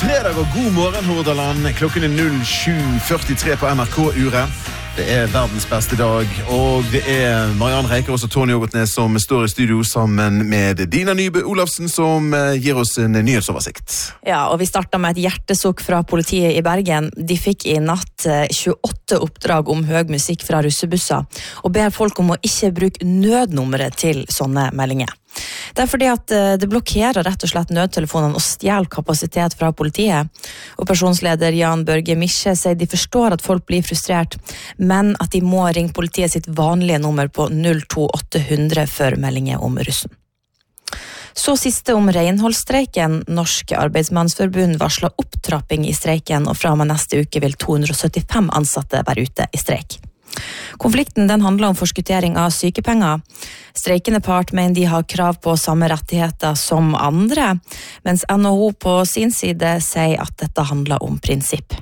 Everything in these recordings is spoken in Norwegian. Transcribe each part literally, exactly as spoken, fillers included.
fredag og god morgen, Hordaland. Klokken er null sju førtitre på N R K-uret. Det er verdens beste dag, og det er Marianne Reikerås og Tony Ågotnes som står i studio sammen med Dina Nybø Olafsen, som gir oss en nyhetsoversikt. Ja, og vi startet med et hjertesukk fra politiet i Bergen. De fikk i natt tjueåtte oppdrag om høy musikk fra russebusser, og ber folk om å ikke bruke nødnummeret til sånne meldinger. Det er fordi at det blokkerer rett og slett nødtelefonene og stjeler kapasitet fra politiet. Operasjonsleder Jan Børge Mische sier de forstår at folk blir frustrert, men at de må ringe politiet sitt vanlige nummer på null to åtte hundre for meldinger om russen. Så siste om renholdsstreiken. Norsk Arbeidsmannsforbund varsler opptrapping i streiken, og fra og med neste uke vil to hundre og syttifem ansatte være ute i streik. Konflikten den handler om forskuttering av sykepenger. Streikende part mener de har krav på samme rettigheter som andre, mens N H O på sin side sier at dette handler om prinsipp.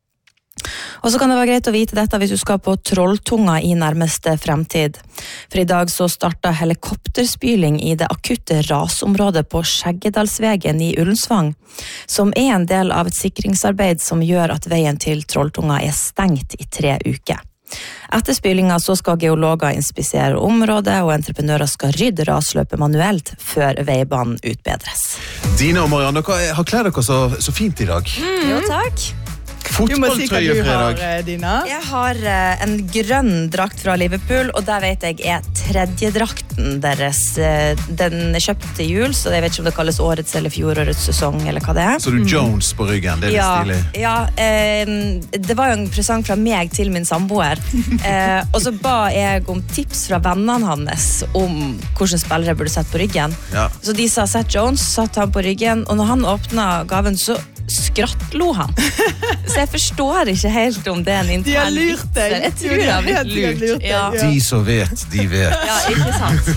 Og så kan det være greit å vite dette hvis du skal på Trolltunga i nærmeste fremtid. For i dag så startet helikopterspyling i det akutte rasområdet på Skjeggedalsvegen i Ullensvang, som er en del av et sikringsarbeid som gjør at veien til Trolltunga er stengt i tre uker. Etter spylinga så skal geologer inspisere området, og entreprenører skal rydde rasløpet manuelt før veibanen utbedres. Dina og Marianne, dere har kledd dere så, så fint i dag. Mm. Jo, takk. Fotballtrøye fredag. Har, Dina. Jeg har uh, en grønn drakt fra Liverpool, og der vet jeg er tredje drakten deres. Uh, den er kjøpt til jul, så jeg vet ikke om det kalles årets eller fjorårets sesong, eller hva det er. Så du Jones på ryggen, det er ja, litt stilig. Ja, uh, det var jo en presang fra meg til min samboer. Uh, og så ba jeg om tips fra vennene hans om hvordan spillere burde sett på ryggen. Ja. Så de sa Seth Jones, satt han på ryggen, og når han åpnet gaven, så skrattlo han. Så jeg forstår ikke helt om det er en intern De har lurt deg. Jeg tror de har blitt lurt. lurt deg, ja. ja. De som vet, de vet. Ja, ikke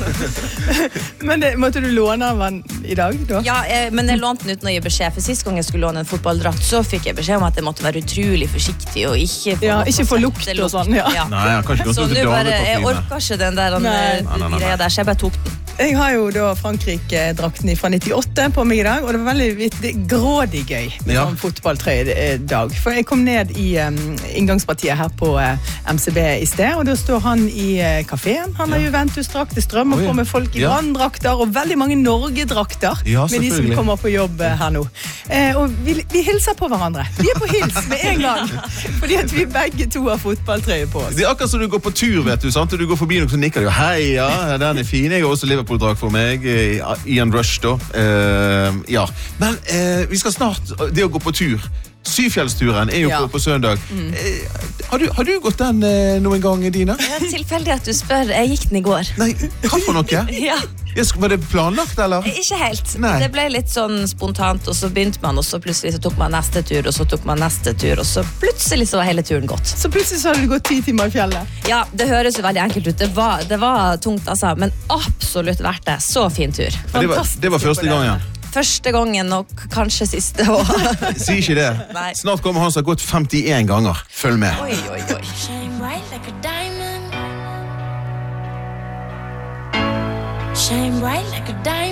sant. Men det, måtte du låne av han i dag, da? Ja, jeg, men jeg lånte den uten å gi beskjed. For sist gang jeg skulle låne en fotballdrakt, så fikk jeg beskjed om at jeg måtte være utrolig forsiktig og ikke få, ja, ikke få lukt og sånn. Ja. Ja. Nei, jeg kan ikke gå Så til nå bare, damepartiene. jeg orker ikke den der Nei. Nei, nei, nei. greia der, så jeg bare tok den. Jeg har jo da Frankrike-drakten fra nittiåtte på meg i dag, og det var veldig det er grådig gøy med Ja. sånn fotballtrøye-dag. For jeg kom ned i um, inngangspartiet her på uh, M C B i sted, og da står han i uh, kaféen. Han har Ja. Juventus-drakt, det strømmer Oi. på med folk i Ja. branndrakter, og veldig mange Norge-drakter Ja, med de som selvfølgelig. kommer på jobb uh, her nå. Eh, og vi, vi hilser på hverandre. Vi er på hils med en gang, fordi at vi begge to har fotballtrøye på oss. Det er akkurat som du går på tur, vet du, sant? Du går forbi noen som nikker deg. Hei, ja, den er fin. Jeg har også Liverpool-drakt for meg. Ian Rush, da. Uh, ja. Men uh, vi skal snart, det å gå på tur. Syfjellsturen er jo Ja. på, på søndag. Mm. Uh, har, du, har du gått den uh, noen gang, Dina? Det er tilfeldig at du spør. Jeg gikk den i går. Nei, hva for noe? Ja, Jeg sk- Var det planlagt, eller? ikke helt. Nei. Det ble litt sånn spontant, og så begynte man, og så plutselig så tok man neste tur, og så tok man neste tur, og så plutselig så var hele turen gått. Så plutselig så hadde du gått ti timer i fjellet. Ja, det høres jo veldig enkelt ut. Det var, det var tungt, altså, men absolutt verdt det. Så fin tur. Ja, det, var, det var første gangen. Første gangen, og kanskje siste også. Si ikke det. Nei. Snart kommer han som har gått femtien ganger. Følg med. Oi, oi, oi. Shine bright like a diamond. Shine bright like a diamond.